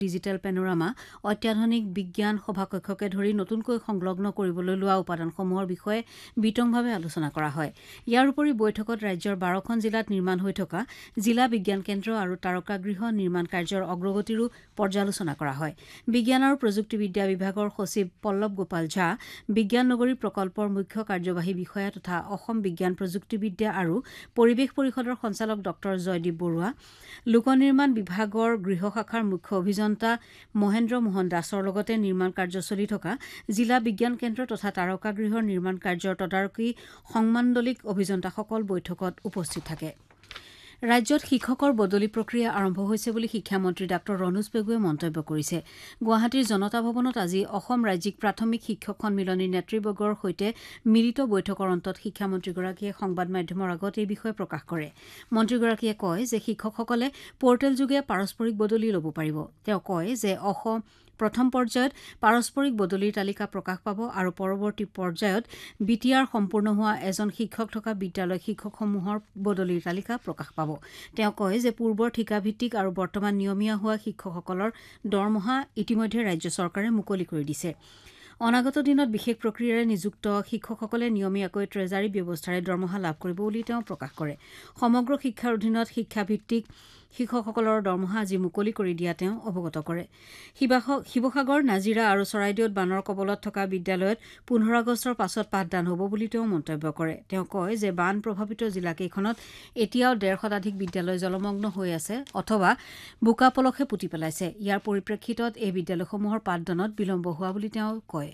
Digital panorama অত্যাধুনিক বিজ্ঞান সভাকক্ষকে ধৰি নতুনকৈ সংলগ্ন কৰিবলৈ লোৱা উপাদানসমূহৰ বিষয়ে বিতংভাৱে আলোচনা কৰা হয়। ইয়াৰ উপৰি বৈঠকত ৰাজ্যৰ 12খন জিলাত নিৰ্মাণ হৈ থকা জিলা বিজ্ঞান কেন্দ্ৰ আৰু তাৰকাগৃহ নিৰ্মাণ কাৰ্যৰ অগ্ৰগতিৰো পৰ্যালোচনা কৰা হয়। বিজ্ঞান আৰু প্ৰযুক্তিবিদ্যা বিভাগৰ সচিব পল্লৱ গোপাল ঝা, বিজ্ঞান নগৰী প্ৰকল্পৰ মুখ্য কাৰ্যবাহী বিষয়া তথা অসম বিজ্ঞান প্ৰযুক্তিবিদ্যা আৰু পৰিৱেশ পৰিষদৰ সঞ্চালক ড জয়দীপ বৰুৱা, লোক নিৰ্মাণ বিভাগৰ গৃহ শাখাৰ মুখ্য অভিযন্তা মহেন্দ্ৰ মোহন দাসৰ লগতে নিৰ্মাণ কাৰ্য চলি থকা জিলা বিজ্ঞান কেন্দ্ৰ তথা তাৰকাগৃহৰ নিৰ্মাণ কাৰ্যৰ তদাৰকী সংমাণ্ডলিক অভিযন্তাসকল বৈঠকত উপস্থিত থাকে। ৰাজ্যত শিক্ষকৰ বদলি প্ৰক্ৰিয়া আৰম্ভ হৈছে বুলি শিক্ষামন্ত্ৰী ডাঃ ৰণোজ পেগুৱে মন্তব্য কৰিছে। গুৱাহাটীৰ জনতা ভৱনত আজি অসম ৰাজ্যিক প্ৰাথমিক শিক্ষক সন্মিলনীৰ নেতৃবৰ্গৰ সৈতে মিলিত বৈঠকৰ অন্তত শিক্ষামন্ত্ৰীগৰাকীয়ে সংবাদ মাধ্যমৰ আগত এই বিষয়ে প্ৰকাশ কৰে। মন্ত্ৰীগৰাকীয়ে কয় যে শিক্ষকসকলে পৰ্টেলযোগে পাৰস্পৰিক বদলি ল'ব পাৰিব। তেওঁ কয় যে প্ৰথম পৰ্যায়ত পাৰস্পৰিক বদলিৰ তালিকা প্ৰকাশ পাব আৰু পৰৱৰ্তী পৰ্যায়ত বিটিআৰ সম্পূৰ্ণ হোৱা এজন শিক্ষক থকা বিদ্যালয় শিক্ষকসমূহৰ বদলিৰ তালিকা প্ৰকাশ পাব। তেওঁ কয় যে পূৰ্বৰ ঠিকাভিত্তিক আৰু বৰ্তমান নিয়মীয়া হোৱা শিক্ষকসকলৰ দৰমহা ইতিমধ্যে ৰাজ্য চৰকাৰে মুকলি কৰি দিছে। অনাগত দিনত বিশেষ প্ৰক্ৰিয়াৰে নিযুক্ত শিক্ষকসকলে নিয়মীয়াকৈ ট্ৰেজাৰী ব্যৱস্থাৰে দৰমহা লাভ কৰিব বুলি তেওঁ প্ৰকাশ কৰে। সমগ্ৰ শিক্ষাৰ অধীনত শিক্ষাভিত্তিক শিক্ষকসকলৰ দৰমহা আজি মুকলি কৰি দিয়া তেওঁ অৱগত কৰে। শিৱসাগৰ, নাজিৰা আৰু চৰাইদেউত বানৰ কবলত থকা বিদ্যালয়ত 15 আগষ্টৰ পাছত পাঠদান হ'ব বুলি তেওঁ মন্তব্য কৰে। তেওঁ কয় যে বান প্ৰভাৱিত জিলাকেইখনত এতিয়াও 1.5 শতাধিক বিদ্যালয় জলমগ্ন হৈ আছে অথবা বোকা পলসে পুতি পেলাইছে। ইয়াৰ পৰিপ্ৰেক্ষিতত এই বিদ্যালয়সমূহৰ পাঠদানত বিলম্ব হোৱা বুলি তেওঁ কয়।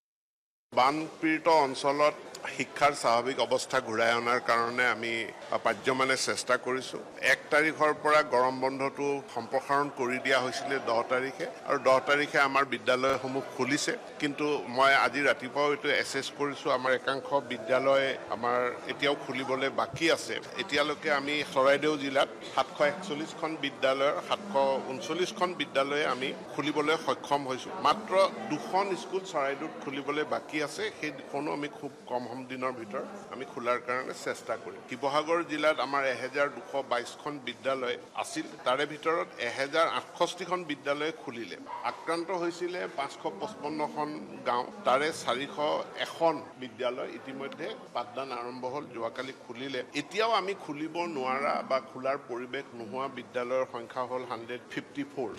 বানপীড়িত অঞ্চলত শিক্ষাৰ স্বাভাৱিক অৱস্থা ঘূৰাই অনাৰ কাৰণে আমি পাৰ্যমানে চেষ্টা কৰিছোঁ। 1 তাৰিখৰ পৰা গৰম বন্ধটো সম্প্ৰসাৰণ কৰি দিয়া হৈছিলে 10 তাৰিখে আৰু 10 তাৰিখে আমাৰ বিদ্যালয়সমূহ খুলিছে। কিন্তু মই আজি ৰাতিপুৱাও এইটো এছেছ কৰিছোঁ, আমাৰ একাংশ বিদ্যালয় আমাৰ এতিয়াও খুলিবলৈ বাকী আছে। এতিয়ালৈকে আমি চৰাইদেউ জিলাত 741খন বিদ্যালয়ৰ 739খন বিদ্যালয়ে আমি খুলিবলৈ সক্ষম হৈছোঁ। মাত্ৰ 2খন স্কুল চৰাইদেউত খুলিবলৈ বাকী আছে। সেই দুখনো আমি খুব কম দিনৰ ভিতৰত আমি খোলাৰ কাৰণে চেষ্টা কৰিম। শিৱসাগৰ জিলাত আমাৰ 1222খন বিদ্যালয় আছিল, তাৰে ভিতৰত 1068খন বিদ্যালয় খুলিলে। আক্ৰান্ত হৈছিলে 555খন গাঁও, তাৰে 401খন বিদ্যালয় ইতিমধ্যে পাঠদান আৰম্ভ হ'ল, যোৱাকালি খুলিলে। এতিয়াও আমি খুলিব নোৱাৰা বা খোলাৰ পৰিৱেশ নোহোৱা বিদ্যালয়ৰ সংখ্যা হ'ল 154।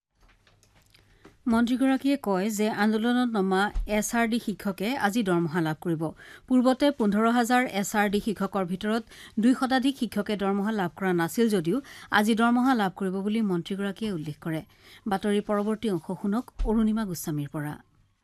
মন্ত্ৰীগৰাকীয়ে কয় যে আন্দোলনত নমা SRD শিক্ষকে আজি দৰমহা লাভ কৰিব। পূৰ্বতে 15,000 SRD শিক্ষকৰ ভিতৰত 2 শতাধিক শিক্ষকে দৰমহা লাভ কৰা নাছিল যদিও আজি দৰমহা লাভ কৰিব বুলি মন্ত্ৰীগৰাকীয়ে উল্লেখ কৰে। বাতৰিৰ পৰৱৰ্তী অংশ শুনক অৰুণিমা গোস্বামীৰ পৰা।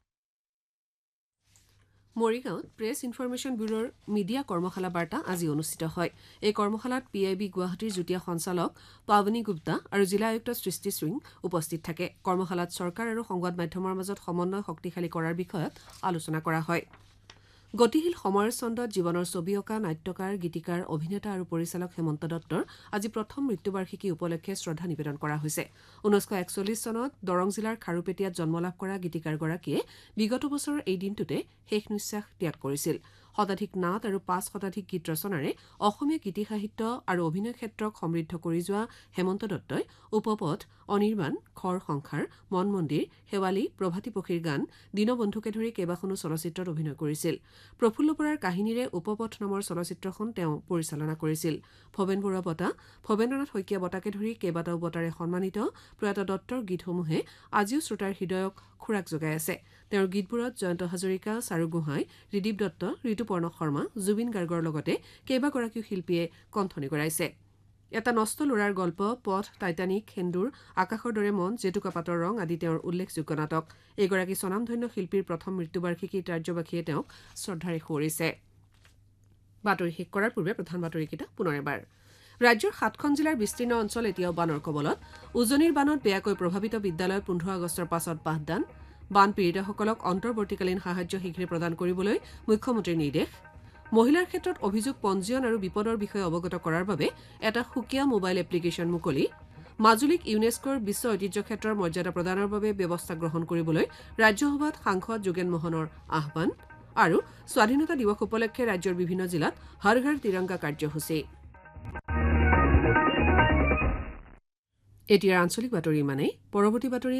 মৰিগাঁৱত প্ৰেছ ইনফৰমেশ্যন ব্যুৰোৰ মিডিয়া কৰ্মশালা বাৰ্তা আজি অনুষ্ঠিত হয়। এই কৰ্মশালাত PIB গুৱাহাটীৰ যুটীয়া সঞ্চালক পাৱনী গুপ্তা আৰু জিলা আয়ুক্ত সৃষ্টি সিং উপস্থিত থাকে। কৰ্মশালাত চৰকাৰ আৰু সংবাদ মাধ্যমৰ মাজত সমন্বয় শক্তিশালী কৰাৰ বিষয়ত আলোচনা কৰা হয়। গতিশীল সময়ৰ ছন্দত জীৱনৰ ছবি অঁকা নাট্যকাৰ, গীতিকাৰ, অভিনেতা আৰু পৰিচালক হেমন্ত দত্তৰ আজি প্ৰথম মৃত্যুবাৰ্ষিকী উপলক্ষে শ্ৰদ্ধা নিবেদন কৰা হৈছে। 1941 চনত দৰং জিলাৰ খাৰুপেটীয়াত জন্মলাভ কৰা গীতিকাৰগৰাকীয়ে বিগত বছৰৰ এই দিনটোতে শেষ নিশ্বাস ত্যাগ কৰিছিল। শতাধিক নাট আৰু 5 শতাধিক গীত ৰচনাৰে অসমীয়া গীতি সাহিত্য আৰু অভিনয় ক্ষেত্ৰক সমৃদ্ধ কৰি যোৱা হেমন্ত দত্তই উপপথ, অনিৰ্বাণ, ঘৰ সংসাৰ, মন মন্দিৰ, শেৱালি, প্ৰভাতী পক্ষীৰ গান, দীনবন্ধুকে ধৰি কেইবাখনো চলচ্চিত্ৰত অভিনয় কৰিছিল। প্ৰফুল্ল বৰাৰ কাহিনীৰে উপপথ নামৰ চলচ্চিত্ৰখন তেওঁ পৰিচালনা কৰিছিল। ভৱেন বৰুৱা বঁটা, ভৱেন্দ্ৰনাথ শইকীয়া বঁটাকে ধৰি কেইবাটাও বঁটাৰে সন্মানিত প্ৰয়াত দত্তৰ গীতসমূহে আজিও শ্ৰোতাৰ হৃদয়ক খোৰাক যোগাই আছে। তেওঁৰ গীতবোৰত জয়ন্ত হাজৰিকা, চাৰু গোহাঁই, ৰিদীপ দত্ত, ঋতুপৰ্ণ শৰ্মা, জুবিন গাৰ্গৰ লগতে কেইবাগৰাকীও শিল্পীয়ে কণ্ঠনি কৰাইছে। এটা নষ্ট ল'ৰাৰ গল্প, পথ, টাইটানিক, সেন্দুৰ, আকাশৰ দৰে মন, জেতুকা পাতৰ ৰং আদি তেওঁৰ উল্লেখযোগ্য নাটক। এইগৰাকী স্বনামধন্য শিল্পীৰ প্ৰথম মৃত্যুবাৰ্ষিকীত ৰাজ্যবাসীয়ে তেওঁক শ্ৰদ্ধাৰে সুঁৱৰিছে। বাতৰি শেষ কৰাৰ পূৰ্বে প্ৰধান বাতৰিকেইটা পুনৰ এবাৰ। ৰাজ্যৰ 7খন জিলাৰ বিস্তীৰ্ণ অঞ্চল এতিয়াও বানৰ কবলত। উজনিৰ বানত বেয়াকৈ প্ৰভাৱিত বিদ্যালয়ত 15 আগষ্টৰ পাছত পাঠদান। বানপীড়িতসকলক অন্তৰ্বৰ্তীকালীন সাহায্য শীঘ্ৰে প্ৰদান কৰিবলৈ মুখ্যমন্ত্ৰীৰ নিৰ্দেশ। মহিলাৰ ক্ষেত্ৰত অভিযোগ পঞ্জীয়ন আৰু বিপদৰ বিষয়ে অৱগত কৰাৰ বাবে এটা সুকীয়া মোবাইল এপ্লিকেশ্যন মুকলি। মাজুলীক ইউনেস্কোৰ বিশ্ব ঐতিহ্য ক্ষেত্ৰৰ মৰ্যাদা প্ৰদানৰ বাবে ব্যৱস্থা গ্ৰহণ কৰিবলৈ ৰাজ্যসভাত সাংসদ যোগেন মোহনৰ আহ্বান। আৰু স্বাধীনতা দিৱস উপলক্ষে ৰাজ্যৰ বিভিন্ন জিলাত হৰ ঘৰ তিৰংগা কাৰ্যসূচী। এতিয়াৰ আঞ্চলিক বাতৰি ইমানেই পৰৱৰ্তী বাতৰি